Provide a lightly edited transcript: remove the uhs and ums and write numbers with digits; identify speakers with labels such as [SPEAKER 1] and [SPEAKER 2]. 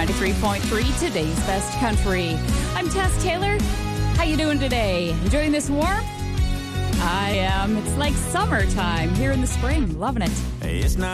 [SPEAKER 1] 93.3, today's best country. I'm Tess Taylor. How you doing today? Enjoying this warmth? I am. It's like summertime here in the spring. Loving it.
[SPEAKER 2] It's not